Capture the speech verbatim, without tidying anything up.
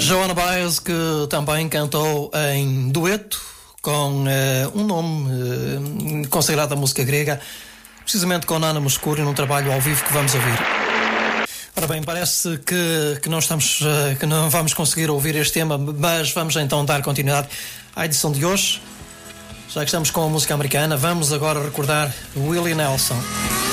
Joan Baez, que também cantou em dueto com uh, um nome uh, consagrado da música grega, precisamente com Nana Mouskouri, num trabalho ao vivo que vamos ouvir. Ora bem, parece que, que, não estamos, uh, que não vamos conseguir ouvir este tema, mas vamos então dar continuidade à edição de hoje. Já que estamos com a música americana, vamos agora recordar Willie Nelson.